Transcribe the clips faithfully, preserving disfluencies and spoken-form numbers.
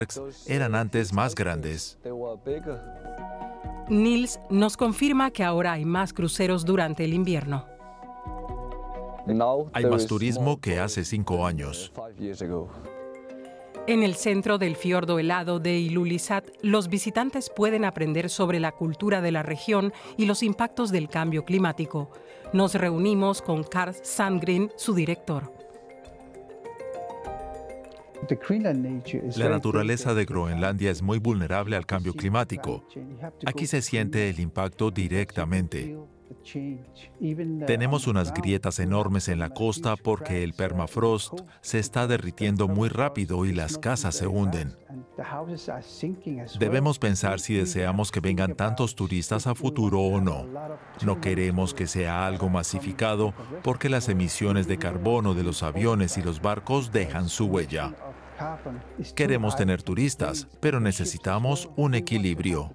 eran antes más grandes. Nils nos confirma que ahora hay más cruceros durante el invierno. Hay más turismo que hace cinco años. En el centro del fiordo helado de Ilulissat, los visitantes pueden aprender sobre la cultura de la región y los impactos del cambio climático. Nos reunimos con Carl Sandgren, su director. La naturaleza de Groenlandia es muy vulnerable al cambio climático. Aquí se siente el impacto directamente. Tenemos unas grietas enormes en la costa porque el permafrost se está derritiendo muy rápido y las casas se hunden. Debemos pensar si deseamos que vengan tantos turistas a futuro o no. No queremos que sea algo masificado porque las emisiones de carbono de los aviones y los barcos dejan su huella. Queremos tener turistas, pero necesitamos un equilibrio.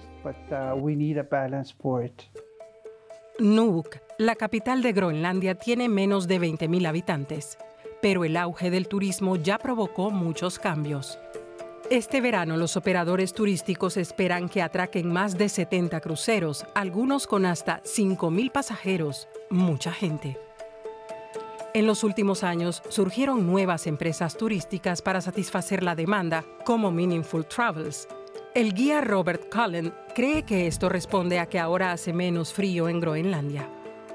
Nuuk, la capital de Groenlandia, tiene menos de veinte mil habitantes, pero el auge del turismo ya provocó muchos cambios. Este verano los operadores turísticos esperan que atraquen más de setenta cruceros, algunos con hasta cinco mil pasajeros, mucha gente. En los últimos años surgieron nuevas empresas turísticas para satisfacer la demanda, como Meaningful Travels. El guía Robert Cullen cree que esto responde a que ahora hace menos frío en Groenlandia.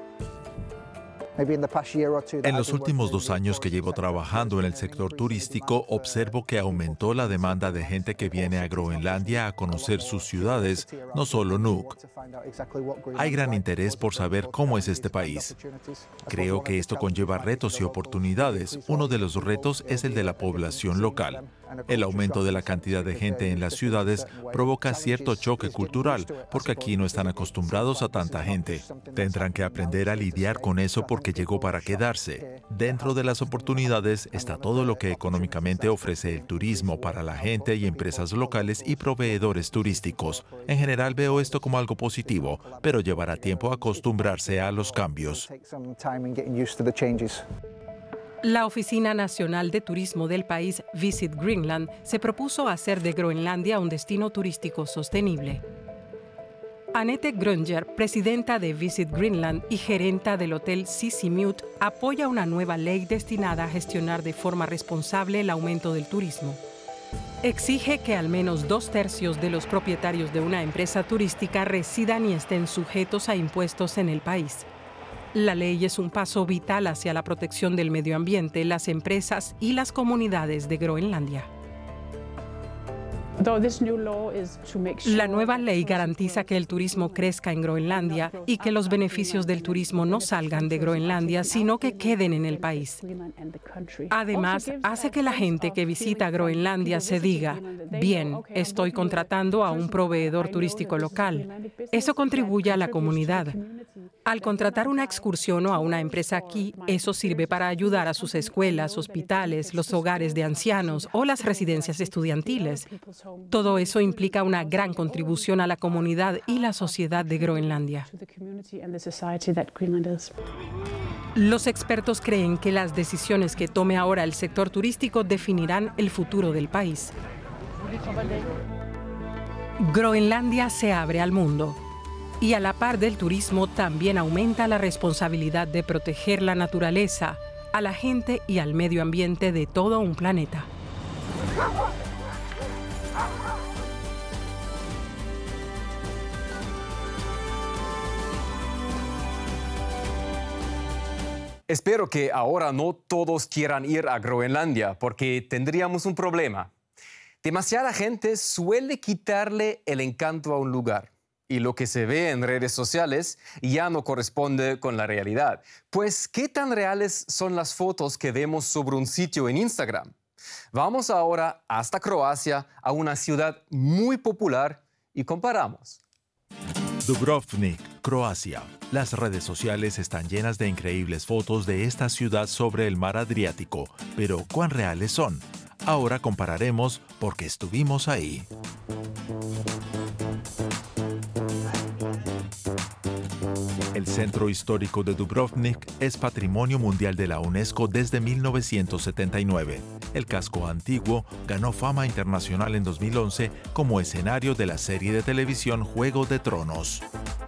En los últimos dos años que llevo trabajando en el sector turístico, observo que aumentó la demanda de gente que viene a Groenlandia a conocer sus ciudades, no solo Nuuk. Hay gran interés por saber cómo es este país. Creo que esto conlleva retos y oportunidades. Uno de los retos es el de la población local. El aumento de la cantidad de gente en las ciudades provoca cierto choque cultural, porque aquí no están acostumbrados a tanta gente. Tendrán que aprender a lidiar con eso porque llegó para quedarse. Dentro de las oportunidades está todo lo que económicamente ofrece el turismo para la gente y empresas locales y proveedores turísticos. En general veo esto como algo positivo, pero llevará tiempo acostumbrarse a los cambios. La Oficina Nacional de Turismo del país, Visit Greenland, se propuso hacer de Groenlandia un destino turístico sostenible. Annette Grønjer, presidenta de Visit Greenland y gerenta del hotel Sissimut, apoya una nueva ley destinada a gestionar de forma responsable el aumento del turismo. Exige que al menos dos tercios de los propietarios de una empresa turística residan y estén sujetos a impuestos en el país. La ley es un paso vital hacia la protección del medio ambiente, las empresas y las comunidades de Groenlandia. La nueva ley garantiza que el turismo crezca en Groenlandia y que los beneficios del turismo no salgan de Groenlandia, sino que queden en el país. Además, hace que la gente que visita Groenlandia se diga, bien, estoy contratando a un proveedor turístico local. Eso contribuye a la comunidad. Al contratar una excursión o a una empresa aquí, eso sirve para ayudar a sus escuelas, hospitales, los hogares de ancianos o las residencias estudiantiles. Todo eso implica una gran contribución a la comunidad y la sociedad de Groenlandia. Los expertos creen que las decisiones que tome ahora el sector turístico definirán el futuro del país. Groenlandia se abre al mundo. Y a la par del turismo también aumenta la responsabilidad de proteger la naturaleza, a la gente y al medio ambiente de todo un planeta. Espero que ahora no todos quieran ir a Groenlandia, porque tendríamos un problema. Demasiada gente suele quitarle el encanto a un lugar. Y lo que se ve en redes sociales ya no corresponde con la realidad. Pues, ¿qué tan reales son las fotos que vemos sobre un sitio en Instagram? Vamos ahora hasta Croacia, a una ciudad muy popular, y comparamos. Dubrovnik, Croacia. Las redes sociales están llenas de increíbles fotos de esta ciudad sobre el mar Adriático, pero ¿cuán reales son? Ahora compararemos porque estuvimos ahí. El centro histórico de Dubrovnik es Patrimonio Mundial de la UNESCO desde mil novecientos setenta y nueve. el casco antiguo ganó fama internacional en dos mil once como escenario de la serie de televisión Juego de Tronos.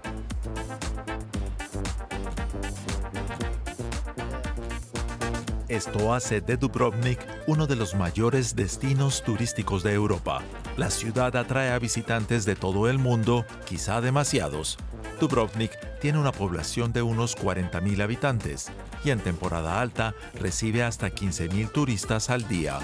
Esto hace de Dubrovnik uno de los mayores destinos turísticos de Europa. La ciudad atrae a visitantes de todo el mundo, quizá demasiados. Dubrovnik tiene una población de unos cuarenta mil habitantes y en temporada alta recibe hasta quince mil turistas al día.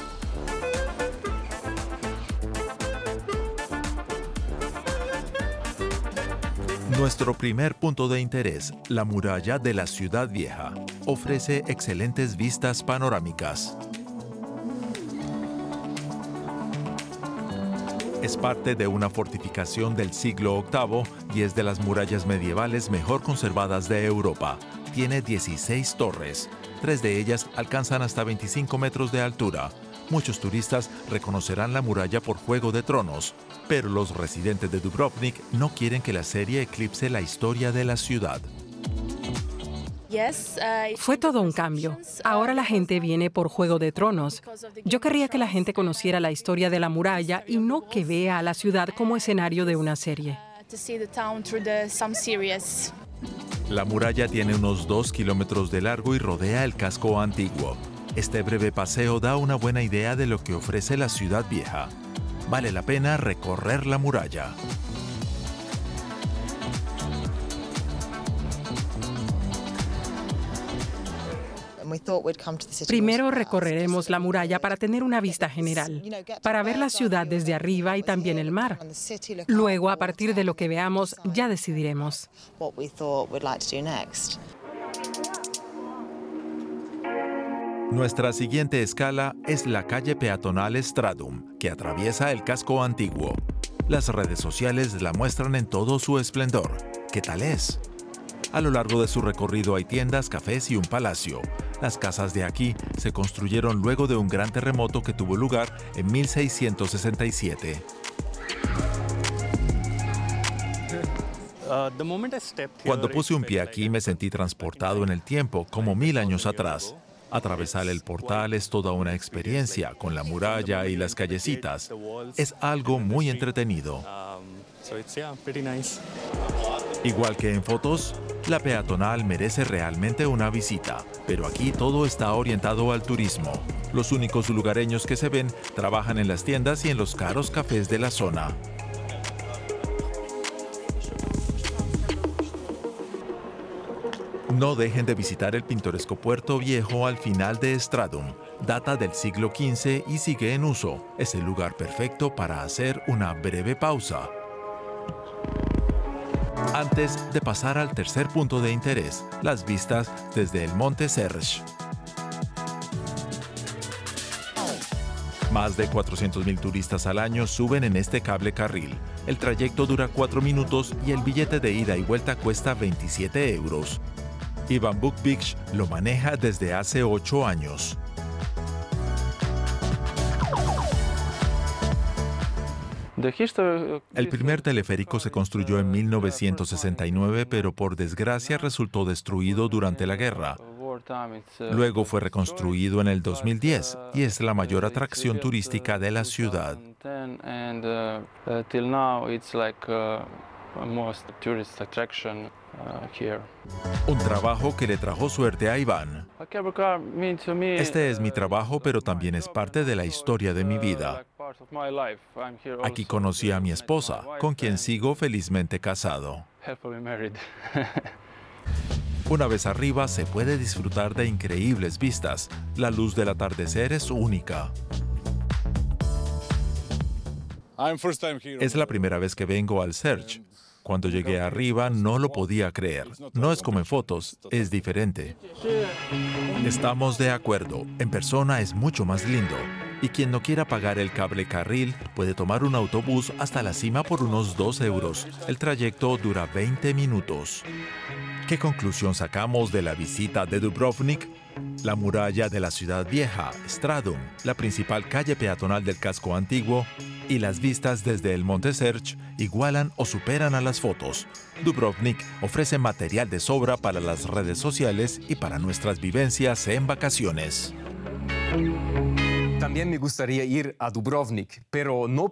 Nuestro primer punto de interés, la muralla de la Ciudad Vieja, ofrece excelentes vistas panorámicas. Es parte de una fortificación del siglo octavo y es de las murallas medievales mejor conservadas de Europa. Tiene dieciséis torres. Tres de ellas alcanzan hasta veinticinco metros de altura. Muchos turistas reconocerán la muralla por Juego de Tronos, pero los residentes de Dubrovnik no quieren que la serie eclipse la historia de la ciudad. Fue todo un cambio. Ahora la gente viene por Juego de Tronos. Yo querría que la gente conociera la historia de la muralla y no que vea a la ciudad como escenario de una serie. La muralla tiene unos dos kilómetros de largo y rodea el casco antiguo. Este breve paseo da una buena idea de lo que ofrece la Ciudad Vieja. Vale la pena recorrer la muralla. Primero recorreremos la muralla para tener una vista general, para ver la ciudad desde arriba y también el mar. Luego, a partir de lo que veamos, ya decidiremos. Nuestra siguiente escala es la calle peatonal Stradum, que atraviesa el casco antiguo. Las redes sociales la muestran en todo su esplendor. ¿Qué tal es? A lo largo de su recorrido hay tiendas, cafés y un palacio. Las casas de aquí se construyeron luego de un gran terremoto que tuvo lugar en mil seiscientos sesenta y siete. Cuando puse un pie aquí me sentí transportado en el tiempo, como mil años atrás. Atravesar el portal es toda una experiencia, con la muralla y las callecitas. Es algo muy entretenido. Igual que en fotos, la peatonal merece realmente una visita, pero aquí todo está orientado al turismo. Los únicos lugareños que se ven trabajan en las tiendas y en los caros cafés de la zona. No dejen de visitar el pintoresco puerto viejo al final de Stradum. Data del siglo quince y sigue en uso. Es el lugar perfecto para hacer una breve pausa. Antes de pasar al tercer punto de interés, las vistas desde el Monte Serge. Más de cuatrocientos mil turistas al año suben en este cable carril. El trayecto dura cuatro minutos y el billete de ida y vuelta cuesta veintisiete euros. Ivan Bukvich lo maneja desde hace ocho años. El primer teleférico se construyó en mil novecientos sesenta y nueve, pero por desgracia resultó destruido durante la guerra. Luego fue reconstruido en el dos mil diez y es la mayor atracción turística de la ciudad. Un trabajo que le trajo suerte a Iván. Este es mi trabajo, pero también es parte de la historia de mi vida. Aquí conocí a mi esposa, con quien sigo felizmente casado. Una vez arriba se puede disfrutar de increíbles vistas. La luz del atardecer es única. Es la primera vez que vengo al Serge. Cuando llegué arriba no lo podía creer. No es como en fotos, es diferente. Estamos de acuerdo, en persona es mucho más lindo. Y quien no quiera pagar el cable carril puede tomar un autobús hasta la cima por unos dos euros. El trayecto dura veinte minutos. ¿Qué conclusión sacamos de la visita de Dubrovnik? La muralla de la Ciudad Vieja, Stradum, la principal calle peatonal del casco antiguo, y las vistas desde el Monte Serge igualan o superan a las fotos. Dubrovnik ofrece material de sobra para las redes sociales y para nuestras vivencias en vacaciones. También me gustaría ir a Dubrovnik, pero no